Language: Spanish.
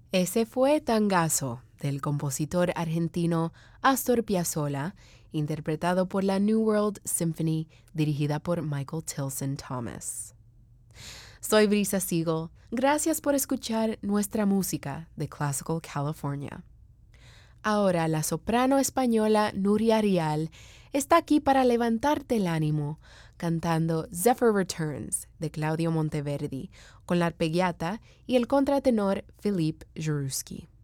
Ese fue Tangazo, del compositor argentino Astor Piazzolla, interpretado por la New World Symphony, dirigida por Michael Tilson Thomas. Soy Brisa Siegel. Gracias por escuchar nuestra música de Classical California. Ahora la soprano española Nuria Rial está aquí para levantarte el ánimo, cantando Zephyr Returns de Claudio Monteverdi, con la arpeggiata y el contratenor Philippe Jarouski.